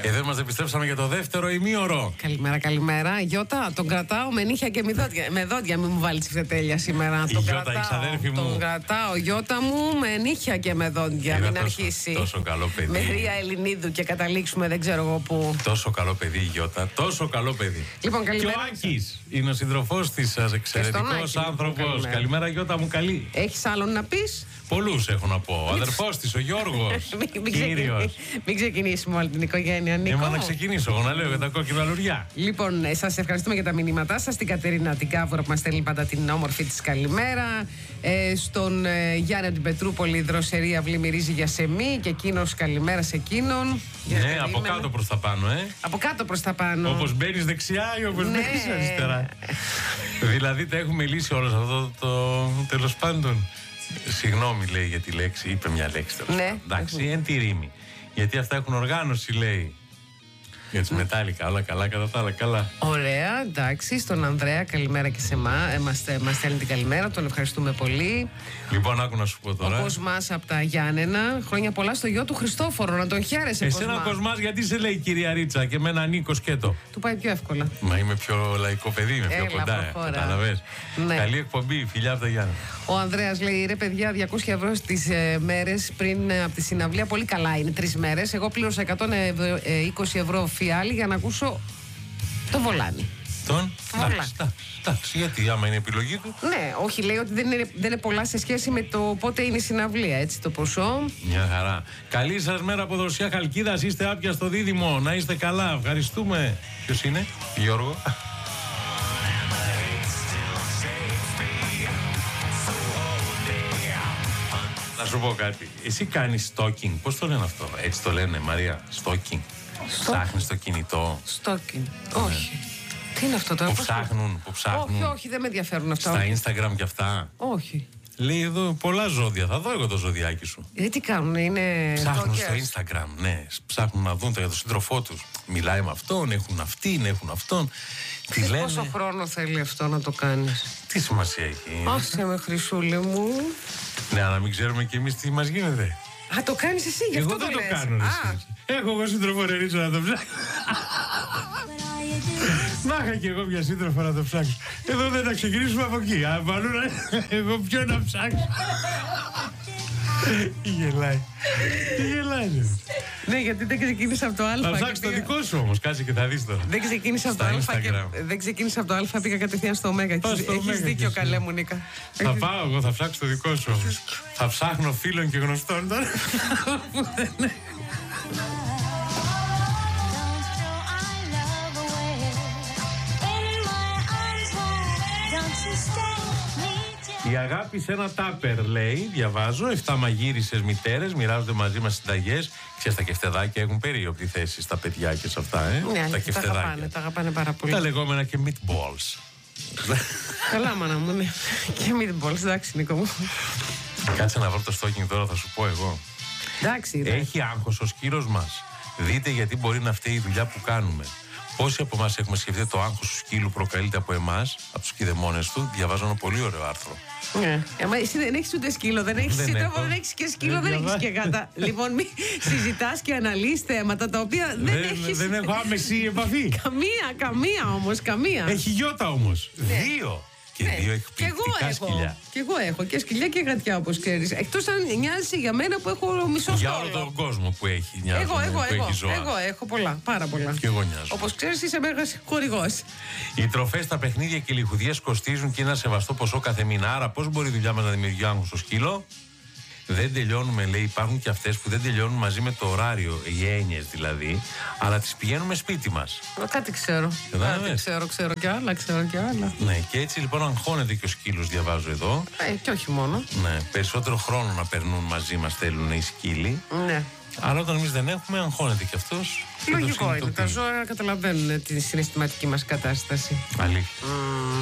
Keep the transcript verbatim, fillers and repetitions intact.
Εδώ μας επιστρέψαμε για το δεύτερο ημίωρο. Καλημέρα, καλημέρα. Γιώτα, τον κρατάω με νύχια και με δόντια. Με δόντια, μην μου βάλει τσιφτετέλεια σήμερα. Η τον Γιώτα, κρατάω, η ξαδέρφη μου. Τον κρατάω, Γιώτα μου, με νύχια και με δόντια. Είδα μην τόσο, αρχίσει. Τόσο καλό παιδί. Με Ρία Ελληνίδου και καταλήξουμε δεν ξέρω εγώ πού. Τόσο καλό παιδί η Γιώτα. Τόσο καλό παιδί. Λοιπόν, καλημέρα. Και ο Άκης είναι ο σύντροφός της, εξαιρετικός άνθρωπος. Καλημέρα. καλημέρα, Γιώτα μου, καλή. Έχεις άλλον να πεις? Πολλούς έχω να πω. Ο αδερφός της, ο Γιώργος. Κύριος. Μην ξεκινήσουμε όλη την οικογένεια, Νίκο. Έμα να ξεκινήσω, εγώ να λέω για τα κόκκινα λουριά. Λοιπόν, σας ευχαριστούμε για τα μηνύματά σας. Την Κατερίνα την Κάβουρα που μας στέλνει πάντα την όμορφη της καλημέρα. Ε, στον ε, Γιάννη την Πετρούπολη, η δροσερή αυλή μυρίζει για σεμί. Και εκείνος καλημέρα σε εκείνον. Ναι, από κάτω προς τα πάνω, ε. Από κάτω προς τα πάνω. Όπως μπαίνεις δεξιά ή όπως Ναι. μπαίνεις αριστερά. Δηλαδή τα έχουμε λύσει όλα σε αυτό το, το τέλος πάντων. Συγγνώμη, λέει, για τη λέξη, είπε μια λέξη τέλος Ναι. πάντων. Εντάξει, εν τη ρήμη. Γιατί αυτά έχουν οργάνωση, λέει. Για τις μετάλλικα, όλα καλά, κατά τα άλλα, καλά. Ωραία, εντάξει. Στον Ανδρέα, καλημέρα και σε εμά. Ε, μας, μας στέλνει την καλημέρα, τον ευχαριστούμε πολύ. Λοιπόν, άκου να σου πω τώρα. Ο Κοσμάς από τα Γιάννενα. Χρόνια πολλά στο γιο του Χριστόφορο, να τον χαίρεσαι. Εσένα ο Κοσμά. Κοσμάς, γιατί σε λέει η κυρία Ρίτσα και εμένα Νίκο Σκέτο. Του πάει πιο εύκολα. Μα είμαι πιο λαϊκό παιδί, είμαι πιο Έλα, κοντά. ε, προχώρα. Κατάλαβες. Ναι. Καλή εκπομπή, φιλιά από τα Γιάννενα. Ο Ανδρέας λέει: ρε παιδιά, διακόσια ευρώ στις ε, μέρες πριν ε, από τη συναυλία. Πολύ καλά είναι, τρεις μέρες. Εγώ πλήρωσα εκατόν είκοσι ευρώ φιάλη για να ακούσω το Βολάνι. Τον. Βολάνι. Εντάξει, εντάξει, γιατί άμα είναι επιλογή του. Ναι, όχι, λέει ότι δεν είναι, δεν είναι πολλά σε σχέση με το πότε είναι η συναυλία, έτσι το ποσό. Μια χαρά. Καλή σας μέρα από δροσιά Χαλκίδας. Είστε άπια στο δίδυμο. Να είστε καλά. Ευχαριστούμε. Ποιος είναι, Γιώργο? Να σου πω κάτι. Εσύ κάνεις stalking. Πώς το λένε αυτό? Έτσι το λένε, Μαρία. Stalking. Ψάχνεις το κινητό. Στόκιν. Όχι. Τι είναι αυτό τώρα? Που πώς- ψάχνουν, που ψάχνουν. Όχι, όχι, δεν με ενδιαφέρουν αυτά. Στα όχι. Instagram και αυτά. Όχι. Λέει εδώ πολλά ζώδια. Θα δω εγώ το ζωδιάκι σου. Ε, τι κάνουν, είναι. Ψάχνουν stalkers. στο Instagram, ναι. Ψάχνουν να δουν για τον σύντροφό τους. Μιλάει με αυτόν, έχουν αυτήν, έχουν αυτόν. Τι Ξέρεις λένε. πόσο χρόνο θέλει αυτό να το κάνεις? Τι σημασία έχει. Άσε με, Χρυσούλη μου. Ναι, αλλά μην ξέρουμε κι εμείς τι μας γίνεται. Α, το κάνεις εσύ, γι' αυτό Εγώ δεν το λες. κάνω. ρε, Α, εσύ. Έχω εγώ σύντροφο ρε Ρίτσο να το ψάξω. Να είχα κι εγώ μια σύντροφο να το ψάξω. Εδώ δεν θα ξεκινήσουμε από εκεί. Α, παλού να- εγώ ποιο να ψάξω. Τι γελάει. Τι γελάει. ρε. ναι, γιατί δεν ξεκίνησα από το Α. Θα και ψάξει το πήγα- δικό σου όμως. Κάτσε και θα δεις τώρα. Δεν ξεκίνησα από το Στα Α. Και... Instagram. Δεν ξεκίνησα από το Α, πήγα κατευθείαν στο Ω. Πας στο Έχεις Ωμέγα δίκιο, κι εσύ. καλέ μου, Νίκα. Θα πάω εγώ, θα ψάξω το δικό σου όμως. Θα ψάχνω φίλων και γνωστών τώρα. Η αγάπη σε ένα τάπερ, λέει, διαβάζω. Εφτά μαγείρισες μητέρες μοιράζονται μαζί μας συνταγές. Ξέρεις, τα κεφτεδάκια έχουν περίοπτη θέση στα παιδιά και σε αυτά, ε. Ναι, τα τα κεφτεδάκια. αγαπάνε, τα αγαπάνε πάρα πολύ. Τα λεγόμενα και meatballs. Καλά, μάνα μου, ναι. Και meatballs, εντάξει, Νίκο μου. Κάτσε να βρω το stocking τώρα, θα σου πω εγώ. Εντάξει, δε. Έχει άγχος ο σκύλος μας. Δείτε γιατί μπορεί να φταίει η δουλειά που κάνουμε. Πόσοι από εμάς έχουμε σκεφτεί το άγχος του σκύλου προκαλείται από εμάς, από τους κηδεμόνες του? Διαβάζω ένα πολύ ωραίο άρθρο. Ναι. Ε, μα εσύ δεν έχεις ούτε σκύλο, δεν έχεις Δεν σύντροφο, έχω. δεν έχεις και σκύλο, Δεν δεν έχεις διαβάζω. και γάτα. Λοιπόν, μη συζητάς και αναλύεις θέματα τα οποία δεν, έχεις. δεν έχω άμεση επαφή. Καμία, καμία όμως, καμία. Έχει γιώτα όμως. Δύο. Και Ναι. δύο Και εγώ εκπληκτικά έχω. σκυλιά. Και εγώ έχω και σκυλιά και γατιά, όπως ξέρεις. Εκτός αν νοιάζει για μένα που έχω μισό Για στόλο. όλο τον κόσμο που έχει νοιάζει. Εγώ, εγώ, που εγώ, έχει ζώα. εγώ έχω πολλά, πάρα πολλά. Και εγώ νοιάζω. Όπως ξέρεις είσαι μέγας χορηγός. Οι τροφές, τα παιχνίδια και οι λιχουδιές κοστίζουν και είναι ένα σεβαστό ποσό κάθε μήνα. Άρα, πώς μπορεί η δουλειά μας να δημιουργεί άγχος στο σκύλο? Δεν τελειώνουμε, λέει. Υπάρχουν και αυτές που δεν τελειώνουν μαζί με το ωράριο, οι έννοιες δηλαδή, αλλά τις πηγαίνουμε σπίτι μας. Μα κάτι ξέρω. Κατάλαβες? Κάτι ξέρω, ξέρω κι άλλα, ξέρω κι άλλα. Ναι, και έτσι λοιπόν αγχώνεται και ο σκύλος, διαβάζω εδώ. Ε, και όχι μόνο. Ναι, περισσότερο χρόνο να περνούν μαζί μας θέλουν οι σκύλοι. Ναι. Αλλά όταν εμείς δεν έχουμε, αγχώνεται και αυτός. και το Λογικό είναι. Τα συνειδητοποιεί. ζώα καταλαβαίνουν τη συναισθηματική μας κατάσταση. Αλήθεια. Mm.